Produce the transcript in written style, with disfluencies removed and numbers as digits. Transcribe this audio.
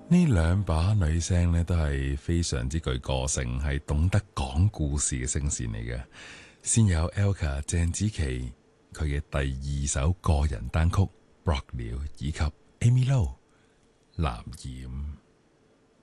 呢兩把女聲咧都係非常之具個性，係懂得講故事嘅聲線嚟嘅。先有 Elka 鄭子琪佢嘅第二首個人單曲《薄了》，以及 Amy Lo 藍染。